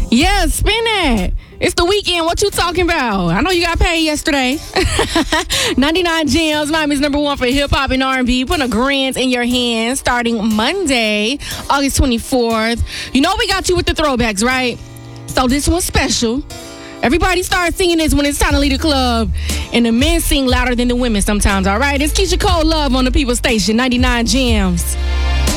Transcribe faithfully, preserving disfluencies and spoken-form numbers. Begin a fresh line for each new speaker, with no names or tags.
Yeah, spin that. It's the weekend. What you talking about? I know you got paid yesterday. ninety-nine Gems, Miami's number one for hip-hop and R and B. Putting a grand in your hands starting Monday, August twenty-fourth. You know we got you with the throwbacks, right? So this one's special. Everybody starts singing this when it's time to leave the club. And the men sing louder than the women sometimes, all right? It's Keisha Cole Love on the People Station, ninety-nine Gems.